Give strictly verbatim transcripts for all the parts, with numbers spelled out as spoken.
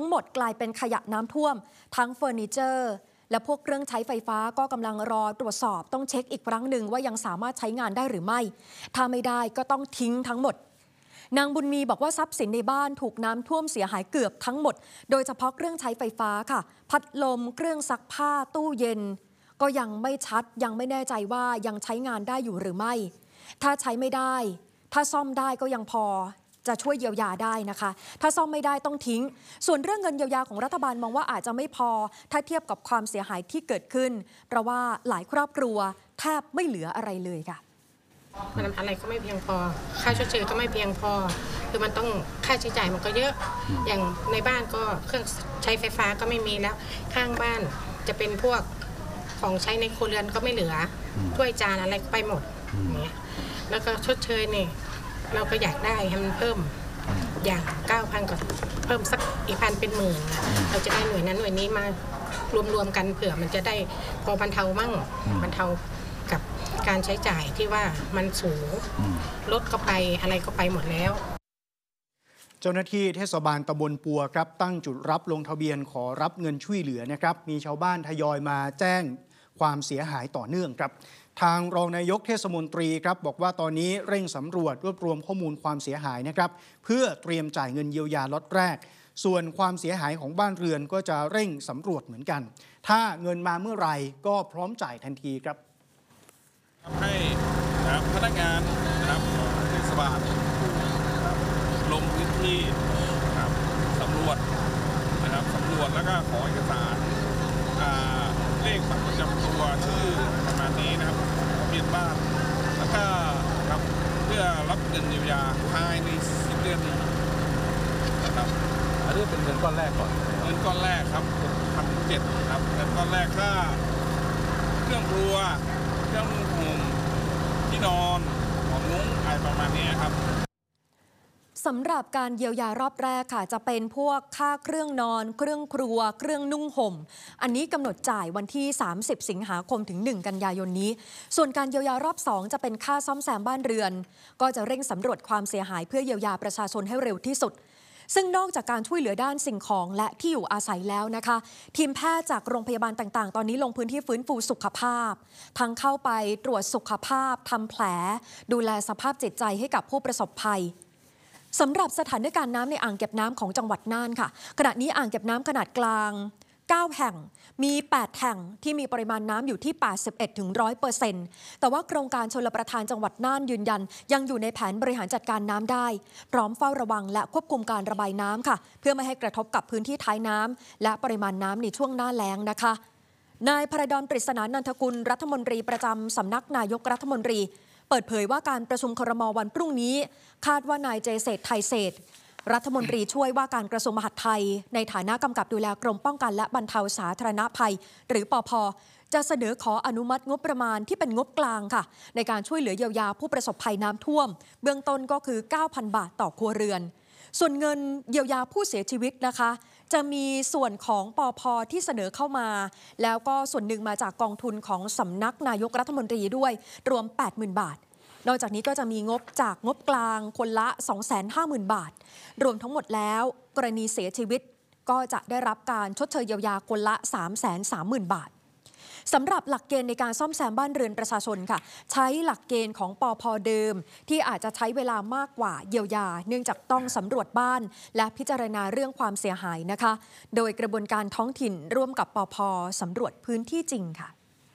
หมดกลายเป็นขยะน้ำท่วมทั้งเฟอร์นิเจอร์และพวกเครื่องใช้ไฟฟ้าก็กำลังรอตรวจสอบต้องเช็คอีกครั้งหนึ่งว่ายังสามารถใช้งานได้หรือไม่ถ้าไม่ได้ก็ต้องทิ้งทั้งหมดนางบุญมีบอกว่าทรัพย์สินในบ้านถูกน้ำท่วมเสียหายเกือบทั้งหมดโดยเฉพาะเครื่องใช้ไฟฟ้าค่ะพัดลมเครื่องซักผ้าตู้เย็นก็ยังไม่ชัดยังไม่แน่ใจว่ายังใช้งานได้อยู่หรือไม่ถ้าใช้ไม่ได้ถ้าซ่อมได้ก็ยังพอจะช่วยเยียวยาได้นะคะถ้าซ่อมไม่ได้ต้องทิ้งส่วนเรื่องเงินเยียวยาของรัฐบาลมองว่าอาจจะไม่พอถ้าเทียบกับความเสียหายที่เกิดขึ้นเพราะว่าหลายครอบครัวแทบไม่เหลืออะไรเลยค่ะมันอะไรก็ไม่เพียงพอค่าชดเชยก็ไม่เพียงพอคือมันต้องค่าใช้จ่ายมันก็เยอะอย่างในบ้านก็เครื่องใช้ไฟฟ้าก็ไม่มีแล้วข้างบ้านจะเป็นพวกของใช้ในครัวเรือนก็ไม่เหลือถ้วยจานอะไรก็ไปหมดอย่างเงี้ยแล้วก็ชดเชยเนี่ยเราก็อยากได้ให้มันเพิ่มอย่างเก้าพันก็เพิ่มสักอีกพันเป็นหมื่นเราจะได้หน่วยนั้นหน่วยนี้มารวมๆกันเผื่อมันจะได้พอบรรเทามั่งบรรเทากับการใช้จ่ายที่ว่ามันสูงรถก็ไปอะไรก็ไปหมดแล้วเจ้าหน้าที่เทศบาลตำบลปัวครับตั้งจุดรับลงทะเบียนขอรับเงินช่วยเหลือนะครับมีชาวบ้านทยอยมาแจ้งความเสียหายต่อเนื่องครับทางรองนายกเทศมนตรีครับบอกว่าตอนนี้เร่งสำรวจรวบรวมข้อมูลความเสียหายนะครับเพื่อเตรียมจ่ายเงินเยียวยาล็อตแรกส่วนความเสียหายของบ้านเรือนก็จะเร่งสำรวจเหมือนกันถ้าเงินมาเมื่อไหร่ก็พร้อมจ่ายทันทีครับให้พนักงานนะครับเทศบาลลงพื้นที่สำรวจนะครับสำรวจแล้วก็ขอเอกสารเลขบัตรประจำตัวชื่อประมาณนี้นะครับทะเบียนบ้านแล้วก็ครับเพื่อรับเงินเยียวยาภายในสิบเดือนนะครับอันนี้เป็นเงินก้อนแรกก่อนเงินก้อนแรกครับหกพันเจ็ดครับเงินก้อนแรกค่าเครื่องครัวเครื่องนุ่งห่มที่นอนของมุ้งอะไรประมาณนี้ครับสำหรับการเยียวยารอบแรกค่ะจะเป็นพวกค่าเครื่องนอนเครื่องครัวเครื่องนุ่งห่มอันนี้กำหนดจ่ายวันที่สามสิบสิงหาคมถึงหนึ่งกันยายนนี้ส่วนการเยียวยารอบสองจะเป็นค่าซ่อมแซมบ้านเรือนก็จะเร่งสำรวจความเสียหายเพื่อเยียวยาประชาชนให้เร็วที่สุดซึ่งนอกจากการช่วยเหลือด้านสิ่งของและที่อยู่อาศัยแล้วนะคะทีมแพทย์จากโรงพยาบาลต่างๆตอนนี้ลงพื้นที่ฟื้นฟูสุขภาพทั้งเข้าไปตรวจสุขภาพทำแผลดูแลสภาพจิตใจให้กับผู้ประสบภัยสำหรับสถานการณ์น้ำในอ่างเก็บน้ำของจังหวัดน่านค่ะขณะนี้อ่างเก็บน้ำขนาดกลางเก้าแห่งมีแปดแห่งที่มีปริมาณน้ำอยู่ที่ แปดสิบเอ็ดถึงหนึ่งร้อยเปอร์เซ็นต์ แต่ว่าโครงการชลประทานจังหวัดน่านยืนยันยังอยู่ในแผนบริหารจัดการน้ำได้พร้อมเฝ้าระวังและควบคุมการระบายน้ำค่ะเพื่อไม่ให้กระทบกับพื้นที่ท้ายน้ำและปริมาณน้ำในช่วงหน้าแล้งนะคะนายพระดอนปริศนานันทกุลรัฐมนตรีประจำสำนักนายกรัฐมนตรีเปิดเผยว่าการประชุมครม.วันพรุ่งนี้คาดว่านายเจเศรษฐ์ไทยเศรษฐ์รัฐมนตรีช่วยว่าการกระทรวงมหาดไทยในฐานะกำกับดูแลกรมป้องกันและบรรเทาสาธารณภัยหรือปภ.จะเสนอขออนุมัติงบประมาณที่เป็นงบกลางค่ะในการช่วยเหลือเยียวยาผู้ประสบภัยน้ำท่วมเบื้องต้นก็คือ เก้าพัน บาทต่อครัวเรือนส่วนเงินเยียวยาผู้เสียชีวิตนะคะจะมีส่วนของปภ.ที่เสนอเข้ามาแล้วก็ส่วนหนึ่งมาจากกองทุนของสำนักนายกรัฐมนตรีด้วยรวม แปดหมื่น บาทนอกจากนี้ก็จะมีงบจากงบกลางคนละ สองแสนห้าหมื่น บาทรวมทั้งหมดแล้วกรณีเสียชีวิตก็จะได้รับการชดเชยเยียวยาคนละ สามแสนสามหมื่น บาทสำหรับหลักเกณฑ์ในการซ่อมแซมบ้านเรือนประชาชนค่ะใช้หลักเกณฑ์ของปภ.เดิมที่อาจจะใช้เวลามากกว่าเยียวยาเนื่องจากต้องสำรวจบ้านและพิจารณาเรื่องความเสียหายนะคะโดยกระบวนการท้องถิ่นร่วมกับปภ.สำรวจพื้นที่จริงค่ะ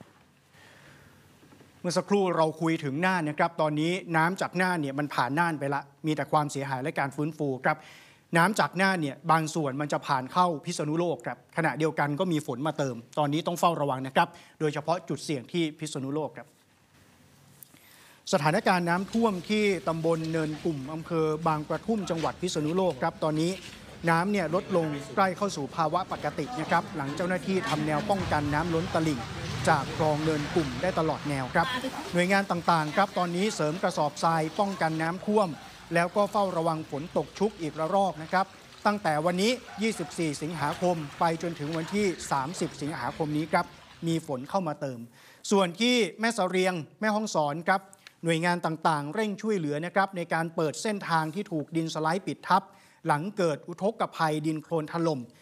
เมื่อสักครู่เราคุยถึงน่านนะครับตอนนี้น้ำจากน่านเนี่ยมันผ่านน่านไปละมีแต่ความเสียหายและการฟื้นฟูครับน้ำจากน่านเนี่ยบางส่วนมันจะผ่านเข้าพิษณุโลกครับขณะเดียวกันก็มีฝนมาเติมตอนนี้ต้องเฝ้าระวังนะครับโดยเฉพาะจุดเสี่ยงที่พิษณุโลกครับสถานการณ์น้ำท่วมที่ตำบลเนินกลุ่มอำเภอบางกระทุ่มจังหวัดพิษณุโลกครับตอนนี้น้ำเนี่ยลดลงใกล้เข้าสู่ภาวะปกตินะครับหลังเจ้าหน้าที่ทำแนวป้องกันน้ำล้นตลิ่งจากคลองเนินกลุ่มได้ตลอดแนวครับหน่วยงานต่างๆครับตอนนี้เสริมกระสอบทรายป้องกันน้ำท่วมแล้วก็เฝ้าระวังฝนตกชุกอีกระลอกนะครับตั้งแต่วันนี้ยี่สิบสี่สิงหาคมไปจนถึงวันที่สามสิบสิงหาคมนี้ครับมีฝนเข้ามาเติมส่วนที่แม่เสรียงแม่ฮ่องสอนครับหน่วยงานต่างๆเร่งช่วยเหลือนะครับในการเปิดเส้นทางที่ถูกดินสไลด์ปิดทับหลังเกิดอุทกภัยดินโคลนถล่ม